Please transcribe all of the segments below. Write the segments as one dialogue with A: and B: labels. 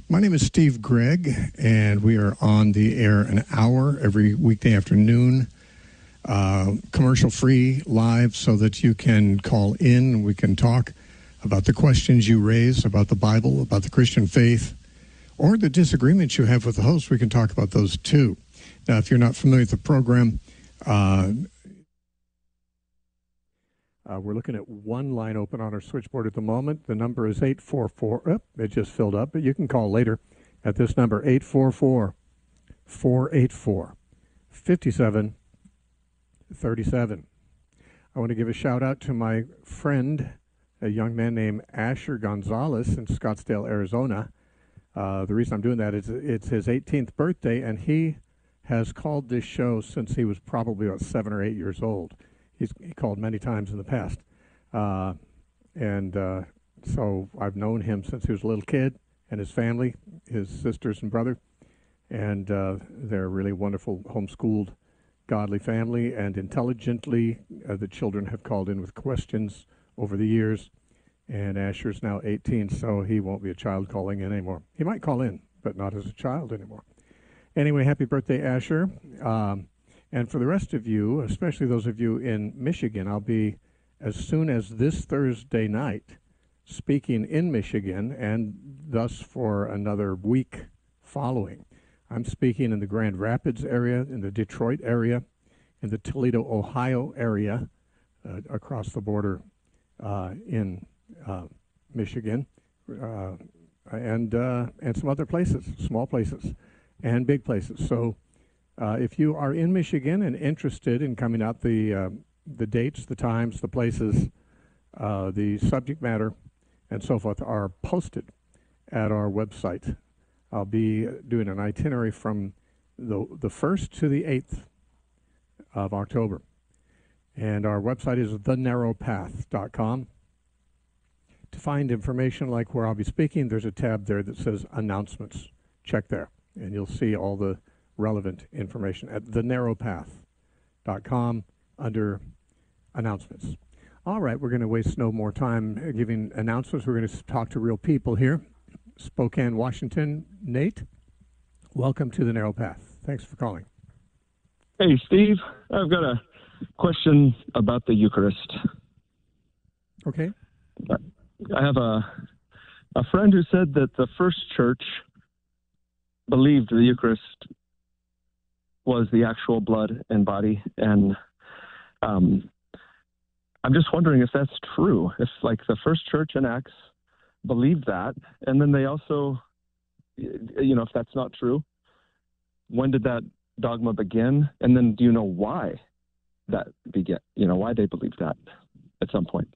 A: My name is Steve Gregg, and we are on the air an hour every weekday afternoon, commercial-free, live, so that you can call in. We can talk about the questions you raise, about the Bible, about the Christian faith, or the disagreements you have with the host. We can talk about those too. Now, if you're not familiar with the program, we're looking at one line open on our switchboard at the moment. The number is 844. It just filled up, but you can call later at this number, 844-484-5737. I want to give a shout out to my friend, a young man named Asher Gonzalez in Scottsdale, Arizona. The reason I'm doing that is it's his 18th birthday, and he has called this show since he was probably about 7 or 8 years old. He called many times in the past. So I've known him since he was a little kid, and his family, his sisters and brother. And they're a really wonderful, homeschooled, godly family. And intelligently, the children have called in with questions over the years. And Asher's now 18, so he won't be a child calling in anymore. He might call in, but not as a child anymore. Anyway, happy birthday, Asher. And for the rest of you, especially those of you in Michigan, I'll be, as soon as this Thursday night, speaking in Michigan, and thus for another week following. I'm speaking in the Grand Rapids area, in the Detroit area, in the Toledo, Ohio area, across the border in Michigan, and some other places, small places and big places. So if you are in Michigan and interested in coming out, the dates, the times, the places, the subject matter, and so forth are posted at our website. I'll be doing an itinerary from the 1st to the 8th of October. And our website is thenarrowpath.com. To find information like where I'll be speaking, there's a tab there that says Announcements. Check there, and you'll see all the relevant information at thenarrowpath.com under Announcements. All right, we're going to waste no more time giving announcements. We're going to talk to real people here. Spokane, Washington. Nate, welcome to The Narrow Path. Thanks for calling.
B: Hey, Steve. I've got a question about the Eucharist.
A: Okay.
B: I have a friend who said that the first church believed the Eucharist was the actual blood and body, and I'm just wondering if that's true. If, like, the first church in Acts believed that, and then they also, if that's not true, when did that dogma begin? And then do you know why that began? Why they believed that at some point?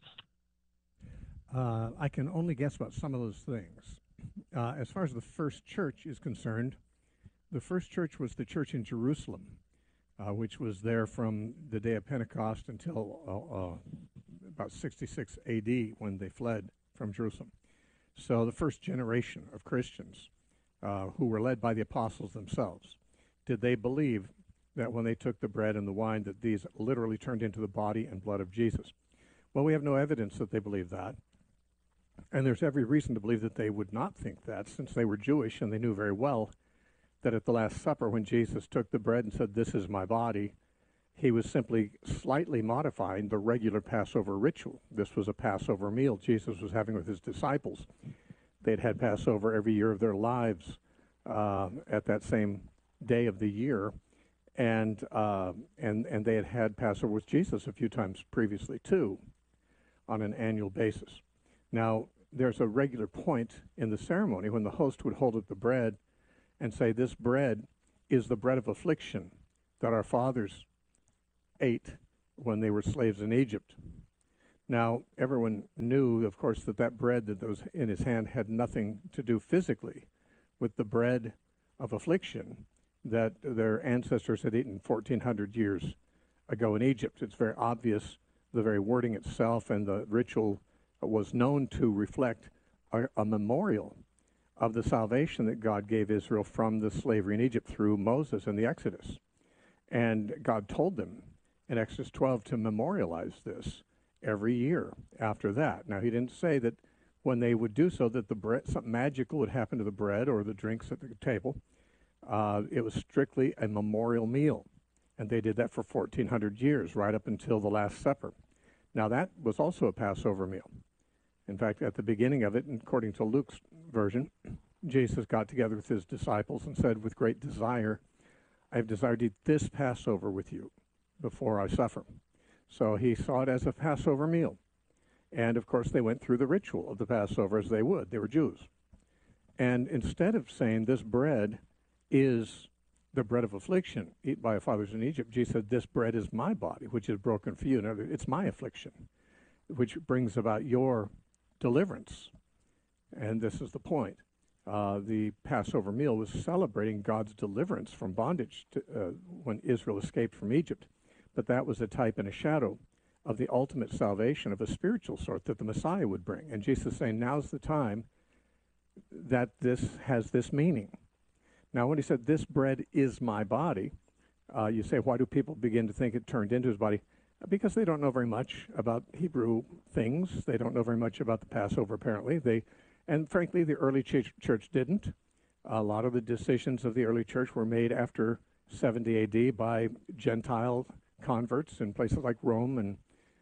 A: I can only guess about some of those things. As far as the first church is concerned, the first church was the church in Jerusalem, which was there from the day of Pentecost until about 66 A.D. when they fled from Jerusalem. So the first generation of Christians who were led by the apostles themselves, did they believe that when they took the bread and the wine that these literally turned into the body and blood of Jesus? Well, we have no evidence that they believed that. And there's every reason to believe that they would not think that, since they were Jewish and they knew very well that at the Last Supper, when Jesus took the bread and said, "This is my body," he was simply slightly modifying the regular Passover ritual. This was a Passover meal Jesus was having with his disciples. They'd had Passover every year of their lives at that same day of the year, and they had had Passover with Jesus a few times previously too, on an annual basis. Now, there's a regular point in the ceremony when the host would hold up the bread and say, "This bread is the bread of affliction that our fathers ate when they were slaves in Egypt." Now, everyone knew, of course, that bread that was in his hand had nothing to do physically with the bread of affliction that their ancestors had eaten 1,400 years ago in Egypt. It's very obvious, the very wording itself and the ritual was known to reflect a memorial of the salvation that God gave Israel from the slavery in Egypt through Moses and the Exodus. And God told them in Exodus 12 to memorialize this every year after that. Now, he didn't say that when they would do so, that the bread, something magical would happen to the bread or the drinks at the table. It was strictly a memorial meal, and they did that for 1,400 years, right up until the Last Supper. Now, that was also a Passover meal. In fact, at the beginning of it, according to Luke's version, Jesus got together with his disciples and said, with great desire, I have desired to eat this Passover with you before I suffer. So he saw it as a Passover meal. And, of course, they went through the ritual of the Passover as they would. They were Jews. And instead of saying this bread is the bread of affliction eaten by our fathers in Egypt, Jesus said, this bread is my body, which is broken for you. In other words, it's my affliction, which brings about your deliverance. And this is the point. The Passover meal was celebrating God's deliverance from bondage when Israel escaped from Egypt. But that was a type and a shadow of the ultimate salvation of a spiritual sort that the Messiah would bring. And Jesus is saying, now's the time that this has this meaning. Now, when he said, this bread is my body, you say, why do people begin to think it turned into his body? Because they don't know very much about Hebrew things. They don't know very much about the Passover, apparently. And frankly, the early church didn't. A lot of the decisions of the early church were made after 70 AD by Gentile converts in places like Rome and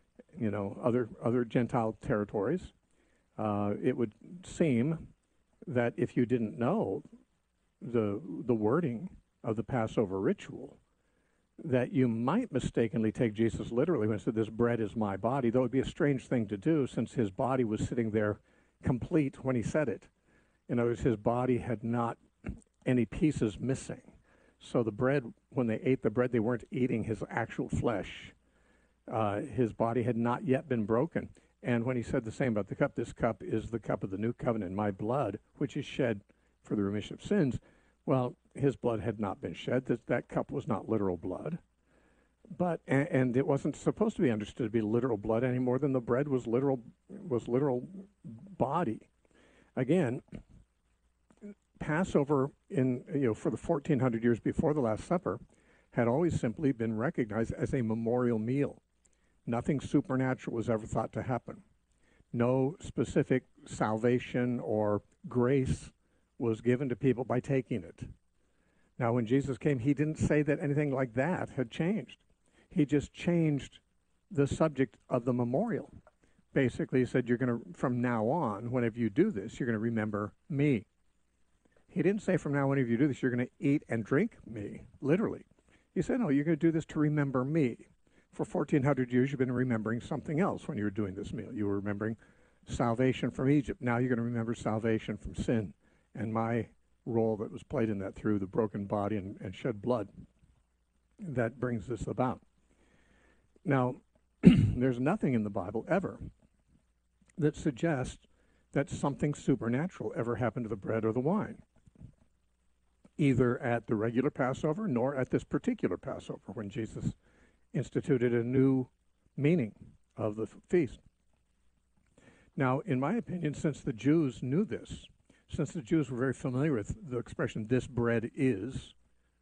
A: other Gentile territories. It would seem that if you didn't know the wording of the Passover ritual, that you might mistakenly take Jesus literally when he said, this bread is my body, though it would be a strange thing to do since his body was sitting there complete when he said it. In other words, his body had not any pieces missing. So the bread, when they ate the bread, they weren't eating his actual flesh. His body had not yet been broken. And when he said the same about the cup, this cup is the cup of the new covenant, my blood, which is shed for the remission of sins. Well, his blood had not been shed. That cup was not literal blood. But and it wasn't supposed to be understood to be literal blood any more than the bread was literal body. Again, Passover for the 1,400 years before the Last Supper had always simply been recognized as a memorial meal. Nothing supernatural was ever thought to happen. No specific salvation or grace was given to people by taking it. Now, when Jesus came, he didn't say that anything like that had changed. He just changed the subject of the memorial. Basically, he said, you're going to, from now on, whenever you do this, you're going to remember me. He didn't say from now on, whenever you do this, you're going to eat and drink me, literally. He said, no, you're going to do this to remember me. For 1,400 years, you've been remembering something else when you were doing this meal. You were remembering salvation from Egypt. Now you're going to remember salvation from sin and my role that was played in that through the broken body and shed blood. That brings this about. Now, there's nothing in the Bible ever that suggests that something supernatural ever happened to the bread or the wine, either at the regular Passover nor at this particular Passover when Jesus instituted a new meaning of the feast. Now, in my opinion, since the Jews knew this, since the Jews were very familiar with the expression, this bread is,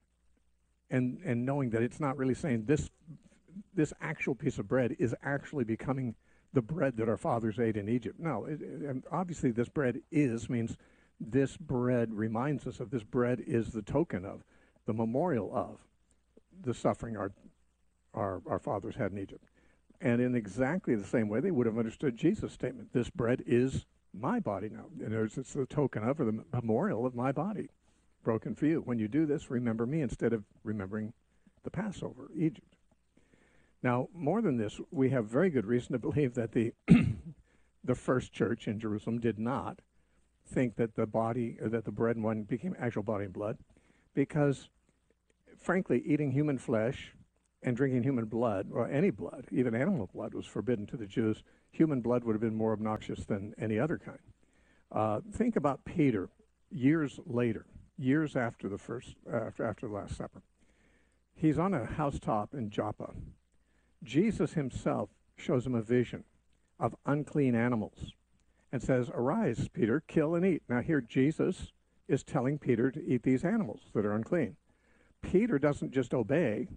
A: and knowing that it's not really saying this actual piece of bread is actually becoming the bread that our fathers ate in Egypt. No, and obviously this bread is means this bread reminds us of, this bread is the token of, the memorial of the suffering our fathers had in Egypt. And in exactly the same way, they would have understood Jesus' statement, this bread is my body now. In other words, it's the token of, or the memorial of my body, broken for you. When you do this, remember me instead of remembering the Passover, Egypt. Now, more than this, we have very good reason to believe that the first church in Jerusalem did not think that the bread and wine became actual body and blood, because, frankly, eating human flesh and drinking human blood, or any blood, even animal blood, was forbidden to the Jews. Human blood would have been more obnoxious than any other kind. Think about Peter years later, years after after the Last Supper. He's on a housetop in Joppa. Jesus himself shows him a vision of unclean animals and says, arise, Peter, kill and eat. Now here Jesus is telling Peter to eat these animals that are unclean. Peter doesn't just obey.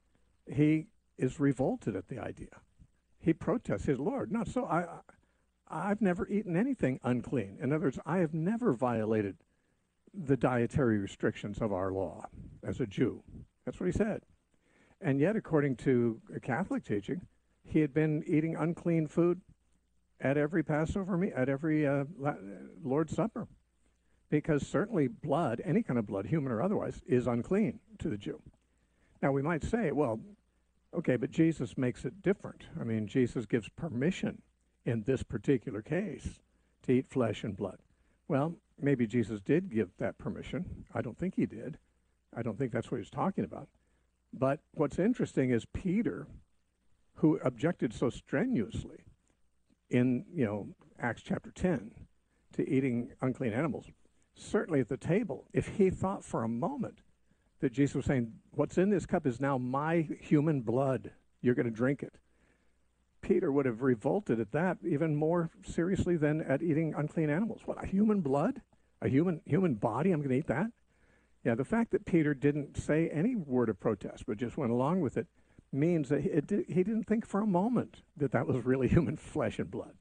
A: He is revolted at the idea. He protests his Lord. Not so. I've never eaten anything unclean. In other words, I have never violated the dietary restrictions of our law as a Jew. That's what he said. And yet, according to a Catholic teaching, he had been eating unclean food at every Passover meal, at every Lord's Supper, because certainly blood, any kind of blood, human or otherwise, is unclean to the Jew. Now, we might say, well, okay, but Jesus makes it different. I mean, Jesus gives permission in this particular case to eat flesh and blood. Well, maybe Jesus did give that permission. I don't think he did. I don't think that's what he's talking about. But what's interesting is Peter, who objected so strenuously in, Acts chapter 10 to eating unclean animals, certainly at the table, if he thought for a moment that Jesus was saying, what's in this cup is now my human blood, you're going to drink it, Peter would have revolted at that even more seriously than at eating unclean animals. What, a human blood? A human body? I'm going to eat that? Yeah, the fact that Peter didn't say any word of protest, but just went along with it, means that he didn't think for a moment that that was really human flesh and blood.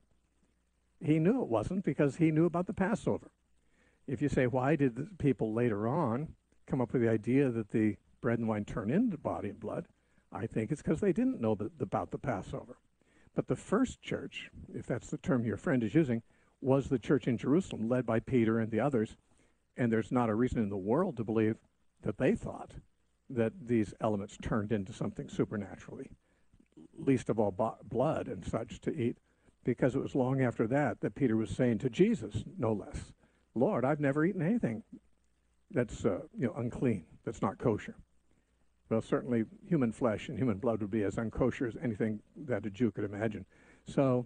A: He knew it wasn't, because he knew about the Passover. If you say, why did the people later on come up with the idea that the bread and wine turn into body and blood, I think it's because they didn't know about the Passover. But the first church, if that's the term your friend is using, was the church in Jerusalem, led by Peter and the others. And there's not a reason in the world to believe that they thought that these elements turned into something supernaturally, least of all blood and such to eat, because it was long after that that Peter was saying to Jesus, no less, Lord, I've never eaten anything that's unclean, that's not kosher. Well, certainly human flesh and human blood would be as unkosher as anything that a Jew could imagine. So,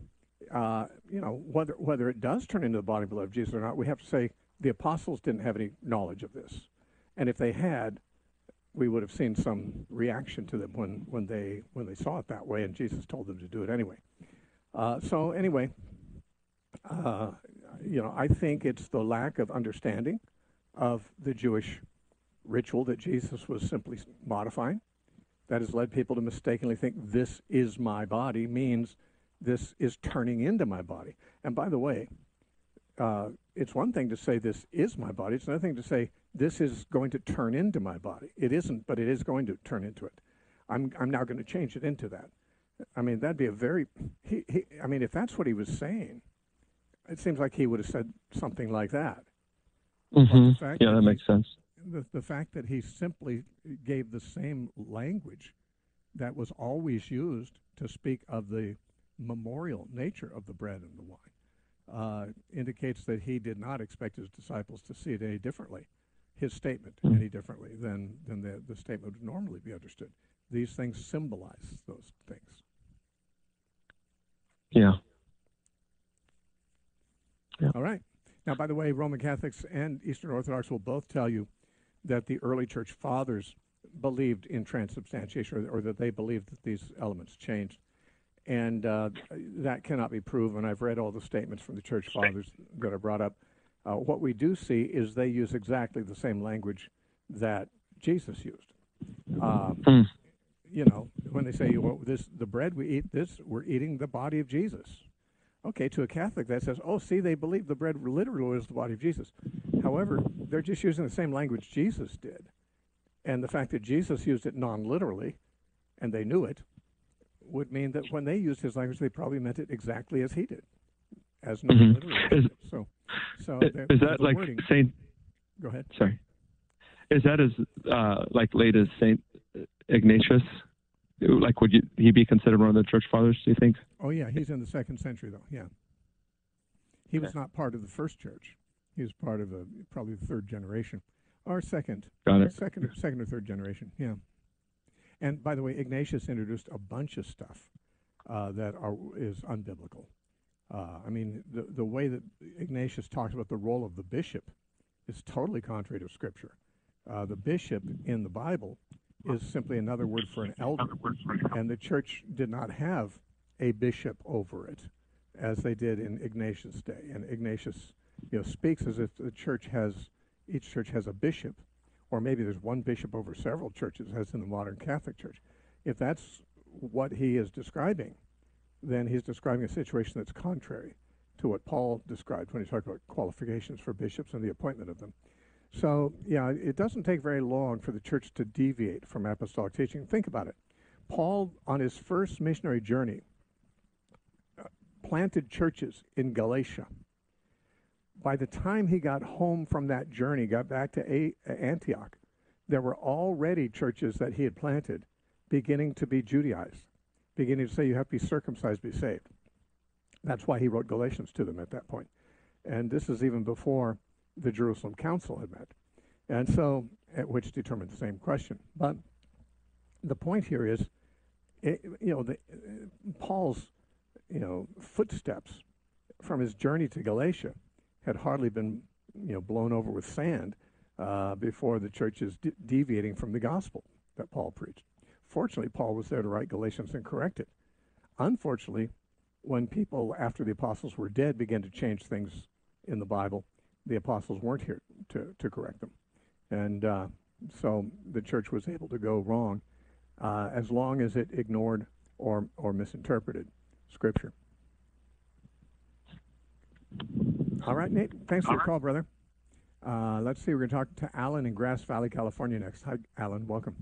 A: whether it does turn into the body and blood of Jesus or not, we have to say the apostles didn't have any knowledge of this. And if they had, we would have seen some reaction to them when they saw it that way, and Jesus told them to do it anyway. I think it's the lack of understanding of the Jewish ritual that Jesus was simply modifying that has led people to mistakenly think this is my body means this is turning into my body. And by the way, it's one thing to say this is my body. It's another thing to say this is going to turn into my body. It isn't, but it is going to turn into it. I'm now going to change it into that. I mean, that'd be a very, if that's what he was saying, it seems like he would have said something like that.
B: Mm-hmm. Yeah, that makes sense.
A: The fact that he simply gave the same language that was always used to speak of the memorial nature of the bread and the wine indicates that he did not expect his disciples to see it any differently, his statement any differently than the statement would normally be understood. These things symbolize those things.
B: Yeah.
A: All right. Now, by the way, Roman Catholics and Eastern Orthodox will both tell you that the early church fathers believed in transubstantiation, or that they believed that these elements changed. And that cannot be proven. I've read all the statements from the church fathers that are brought up. What we do see is they use exactly the same language that Jesus used. When they say, well, the bread we eat, we're eating the body of Jesus. Okay, to a Catholic that says, oh, see, they believe the bread literally was the body of Jesus. However, they're just using the same language Jesus did. And the fact that Jesus used it non-literally, and they knew it, would mean that when they used his language, they probably meant it exactly as he did, as non-literally. So
B: is that like
A: wording.
B: Saint?
A: Go ahead.
B: Sorry. Is that as late as Saint Ignatius? Like, would he be considered one of the church fathers, do you think?
A: Oh, yeah, he's in the 2nd century, though, yeah. He was not part of the first church. He was part of probably the 3rd generation, or second.
B: Got it.
A: Second or 3rd generation, yeah. And by the way, Ignatius introduced a bunch of stuff that is unbiblical. The way that Ignatius talks about the role of the bishop is totally contrary to Scripture. The bishop in the Bible is simply another word for an elder, and the church did not have a bishop over it, as they did in Ignatius' day. And Ignatius, speaks as if each church has a bishop, or maybe there's one bishop over several churches, as in the modern Catholic Church. If that's what he is describing, then he's describing a situation that's contrary to what Paul described when he talked about qualifications for bishops and the appointment of them. So, yeah, it doesn't take very long for the church to deviate from apostolic teaching. Think about it. Paul, on his first missionary journey, planted churches in Galatia. By the time he got home from that journey, got back to Antioch, there were already churches that he had planted beginning to be Judaized, beginning to say you have to be circumcised to be saved. That's why he wrote Galatians to them at that point. And this is even before the Jerusalem Council had met. And so, which determined the same question. But the point here is, Paul's, footsteps from his journey to Galatia had hardly been, blown over with sand before the church is deviating from the gospel that Paul preached. Fortunately, Paul was there to write Galatians and correct it. Unfortunately, when people, after the apostles were dead, began to change things in the Bible, the apostles weren't here to correct them. And so the church was able to go wrong as long as it ignored or misinterpreted Scripture. All right, Nate, thanks for your call, brother. Let's see, we're going to talk to Alan in Grass Valley, California next. Hi, Alan, welcome.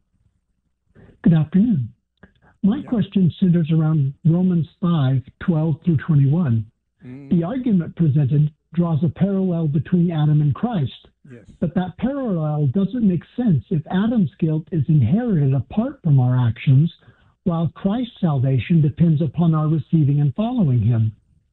C: Good afternoon. My question centers around Romans 5:12 through 21. The argument presented draws a parallel between Adam and Christ.
A: Yes.
C: But that parallel doesn't make sense if Adam's guilt is inherited apart from our actions, while Christ's salvation depends upon our receiving and following him.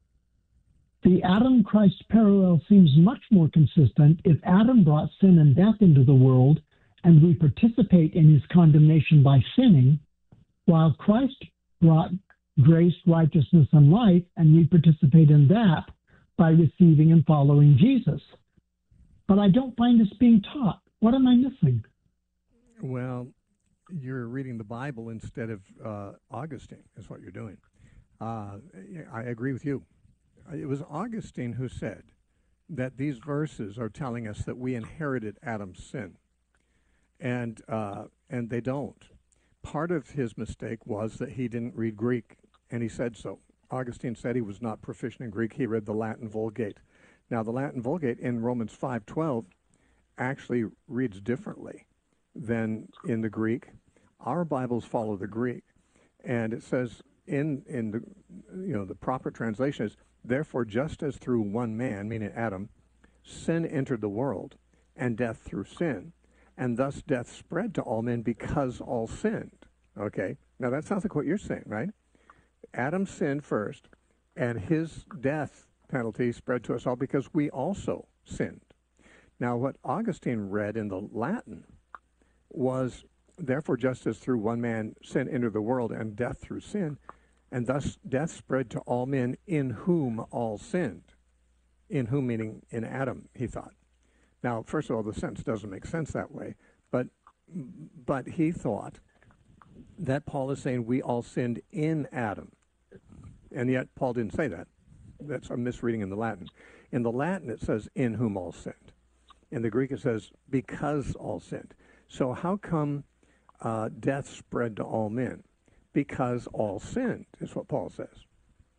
C: The Adam-Christ parallel seems much more consistent if Adam brought sin and death into the world, and we participate in his condemnation by sinning, while Christ brought grace, righteousness, and life, and we participate in that by receiving and following Jesus. But I don't find this being taught. What am I missing?
A: Well, you're reading the Bible instead of Augustine, is what you're doing. I agree with you. It was Augustine who said that these verses are telling us that we inherited Adam's sin, and they don't. Part of his mistake was that he didn't read Greek, and he said so. Augustine said he was not proficient in Greek. He read the Latin Vulgate. Now, the Latin Vulgate in Romans 5:12 actually reads differently than in the Greek. Our Bibles follow the Greek, and it says in the proper translation is, therefore, just as through one man, meaning Adam, sin entered the world, and death through sin, and thus death spread to all men because all sinned. Okay? Now that sounds like what you're saying, right? Adam sinned first, and his death penalty spread to us all because we also sinned. Now what Augustine read in the Latin was, therefore, just as through one man sin entered the world, and death through sin, and thus death spread to all men in whom all sinned. In whom meaning in Adam, he thought. Now, first of all, the sentence doesn't make sense that way, but he thought that Paul is saying we all sinned in Adam. And yet Paul didn't say that. That's a misreading in the Latin. In the Latin, it says in whom all sinned. In the Greek, it says because all sinned. So how come death spread to all men? Because all sinned, is what Paul says.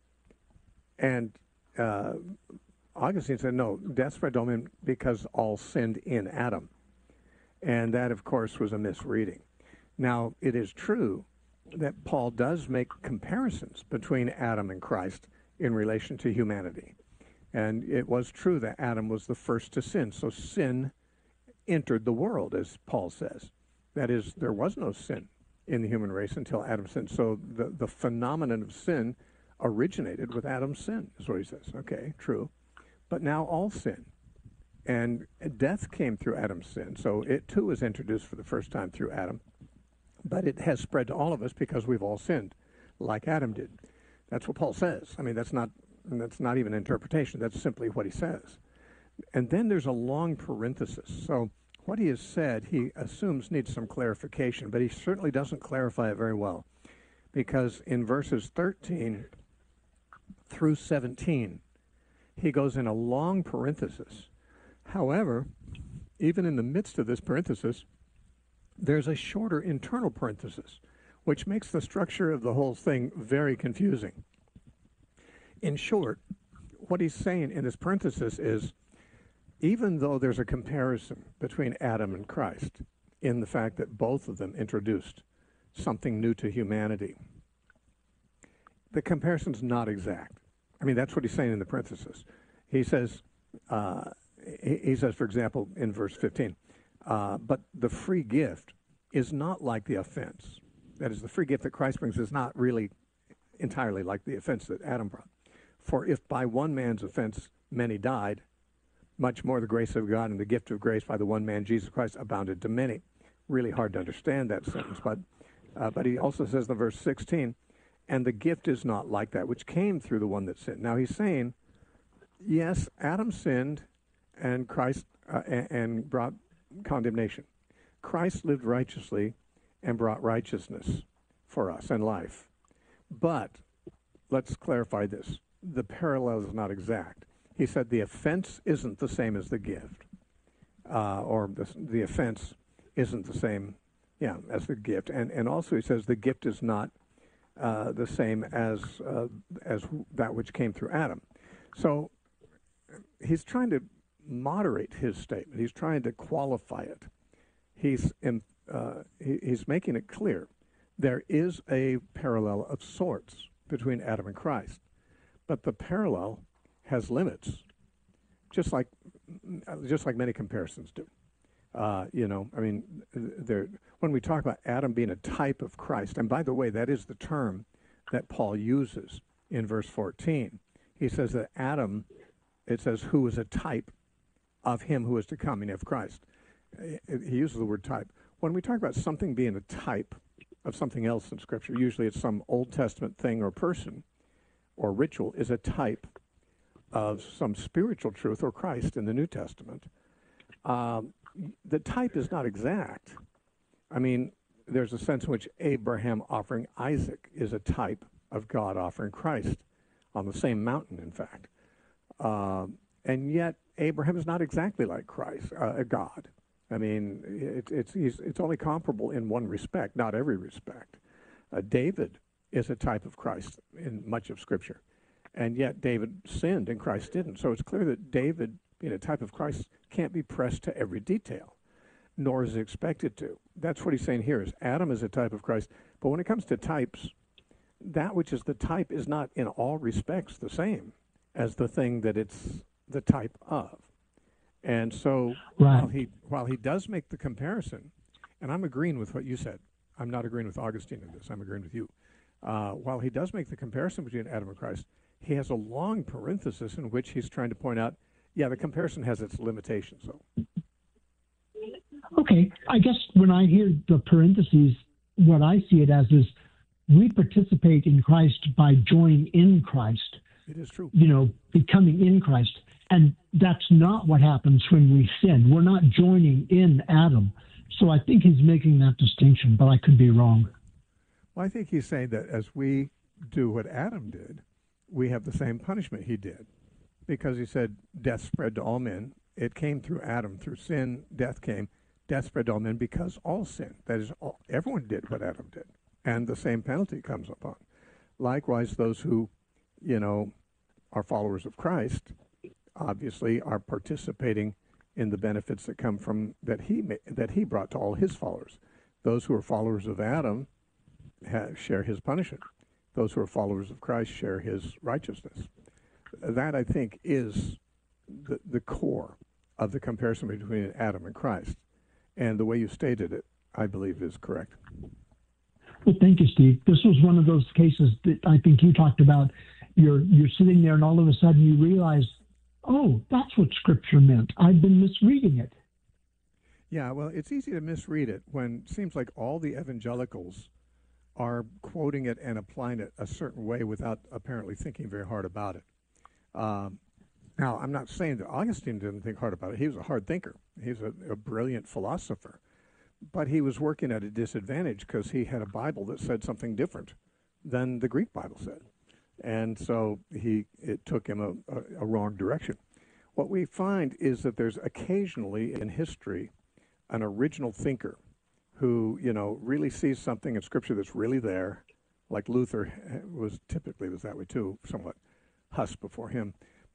A: And Augustine said, no, death spread to all men because all sinned in Adam. And that, of course, was a misreading. Now, it is true that Paul does make comparisons between Adam and Christ in relation to humanity. And it was true that Adam was the first to sin. So sin entered the world, as Paul says. That is, there was no sin in the human race until Adam sinned. So the phenomenon of sin originated with Adam's sin, is what he says. Okay, true. But now all sin. And death came through Adam's sin. So it too was introduced for the first time through Adam. But it has spread to all of us because we've all sinned, like Adam did. That's what Paul says. I mean, that's not even interpretation. That's simply what he says. And then there's a long parenthesis. So what he has said, he assumes needs some clarification, but he certainly doesn't clarify it very well. Because in verses 13 through 17, he goes in a long parenthesis. However, even in the midst of this parenthesis, there's a shorter internal parenthesis, which makes the structure of the whole thing very confusing. In short, what he's saying in this parenthesis is, even though there's a comparison between Adam and Christ in the fact that both of them introduced something new to humanity, the comparison's not exact. I mean, that's what he's saying in the parenthesis. He says, for example, in verse 15, but the free gift is not like the offense. That is, the free gift that Christ brings is not really entirely like the offense that Adam brought. For if by one man's offense many died, much more the grace of God and the gift of grace by the one man, Jesus Christ, abounded to many. Really hard to understand that sentence, but he also says in verse 16, and the gift is not like that which came through the one that sinned. Now he's saying, yes, Adam sinned and Christ and brought condemnation. Christ lived righteously and brought righteousness for us and life. But let's clarify this. The parallel is not exact. He said the offense isn't the same as the gift, or the offense isn't the same, as the gift. And also he says the gift is not the same as that which came through Adam. So he's trying to moderate his statement. He's trying to qualify it. He's making it clear there is a parallel of sorts between Adam and Christ, but the parallel has limits, just like many comparisons do. When we talk about Adam being a type of Christ, and by the way, that is the term that Paul uses in verse 14. He says that Adam, it says, who is a type of him who is to come, of Christ. He uses the word type. When we talk about something being a type of something else in Scripture, usually it's some Old Testament thing or person or ritual is a type of some spiritual truth or Christ in the New Testament. The type is not exact. I mean, there's a sense in which Abraham offering Isaac is a type of God offering Christ on the same mountain, in fact. And yet, Abraham is not exactly like Christ, God. I mean, it's only comparable in one respect, not every respect. David is a type of Christ in much of Scripture, and yet David sinned and Christ didn't. So it's clear that David, being a type of Christ, can't be pressed to every detail, nor is he expected to. That's what he's saying here, is Adam is a type of Christ. But when it comes to types, that which is the type is not in all respects the same as the thing that it's the type of. And so while he does make the comparison, and I'm agreeing with what you said, I'm not agreeing with Augustine in this, I'm agreeing with you. While he does make the comparison between Adam and Christ, he has a long parenthesis in which he's trying to point out, the comparison has its limitations, though.
C: Okay, I guess when I hear the parentheses, what I see it as is we participate in Christ by joining in Christ.
A: It is true.
C: Becoming in Christ. And that's not what happens when we sin. We're not joining in Adam. So I think he's making that distinction, but I could be wrong.
A: Well, I think he's saying that as we do what Adam did, we have the same punishment he did. Because he said, death spread to all men. It came through Adam. Through sin, death came. Death spread to all men because all sin. That is, everyone did what Adam did. And the same penalty comes upon. Likewise, those who, are followers of Christ, obviously are participating in the benefits that come from that he brought to all his followers. Those who are followers of Adam share his punishment. Those who are followers of Christ share his righteousness. That, I think, is the core of the comparison between Adam and Christ. And the way you stated it, I believe, is correct.
C: Well, thank you, Steve. This was one of those cases that I think you talked about. You're sitting there and all of a sudden you realize, oh, that's what Scripture meant. I've been misreading it.
A: Yeah, well, it's easy to misread it when it seems like all the evangelicals are quoting it and applying it a certain way without apparently thinking very hard about it. Now, I'm not saying that Augustine didn't think hard about it. He was a hard thinker. He was a brilliant philosopher. But he was working at a disadvantage because he had a Bible that said something different than the Greek Bible said. And so it took him a wrong direction. What we find is that there's occasionally in history an original thinker who, really sees something in Scripture that's really there, like Luther was that way too, somewhat Huss before him.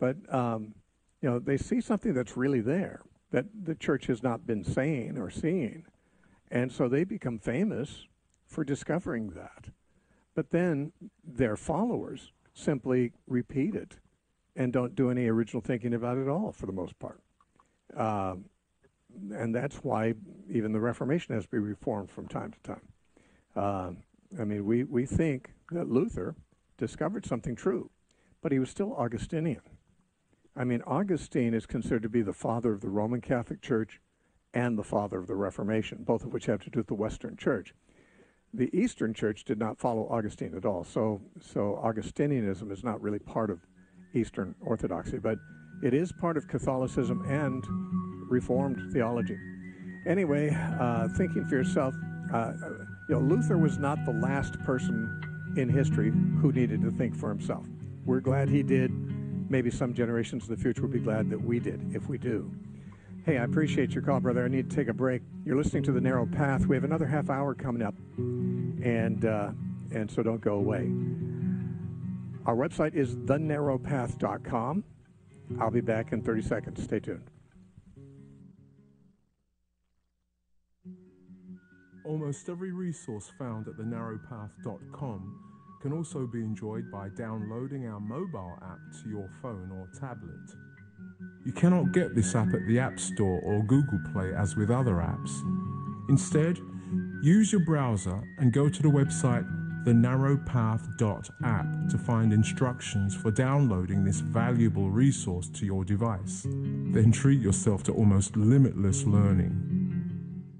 A: But they see something that's really there that the church has not been saying or seeing, and so they become famous for discovering that. But then their followers simply repeat it and don't do any original thinking about it at all, for the most part. And that's why even the Reformation has to be reformed from time to time. We think that Luther discovered something true, but he was still Augustinian. Augustine is considered to be the father of the Roman Catholic Church and the father of the Reformation, both of which have to do with the Western Church. The Eastern Church did not follow Augustine at all, so Augustinianism is not really part of Eastern Orthodoxy, but it is part of Catholicism and Reformed theology. Anyway, thinking for yourself, Luther was not the last person in history who needed to think for himself. We're glad he did. Maybe some generations in the future will be glad that we did, if we do. Hey, I appreciate your call, brother. I need to take a break. You're listening to The Narrow Path. We have another half hour coming up, and so don't go away. Our website is thenarrowpath.com. I'll be back in 30 seconds. Stay tuned.
D: Almost every resource found at thenarrowpath.com can also be enjoyed by downloading our mobile app to your phone or tablet. You cannot get this app at the App Store or Google Play as with other apps. Instead, use your browser and go to the website thenarrowpath.app to find instructions for downloading this valuable resource to your device. Then treat yourself to almost limitless learning.